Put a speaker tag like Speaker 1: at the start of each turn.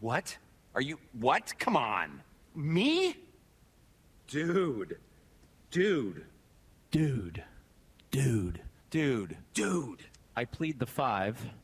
Speaker 1: What? Are you... What? Come on. Me?
Speaker 2: Dude.
Speaker 3: Dude.
Speaker 1: Dude.
Speaker 3: I plead the 5.